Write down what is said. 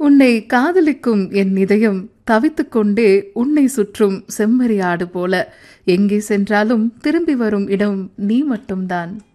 உன்னை காதலிக்கும் என் இதயம் தவித்துக்கொண்டே உன்னை சுற்றும் செம்மறியாடு போல எங்கே சென்றாலும் திரும்பி வரும் இடம் நீ மட்டும்தான்.